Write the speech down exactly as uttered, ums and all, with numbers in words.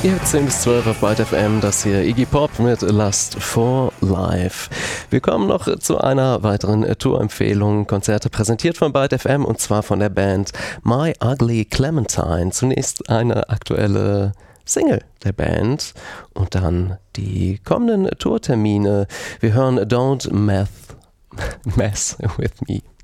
Ihr zehn bis zwölf auf Byte F M, das hier Iggy Pop mit Lust for Life. Wir kommen noch zu einer weiteren Tourempfehlung. Konzerte präsentiert von Byte F M und zwar von der Band My Ugly Clementine. Zunächst eine aktuelle Single der Band und dann die kommenden Tourtermine. Wir hören Don't Meth, Mess With Me.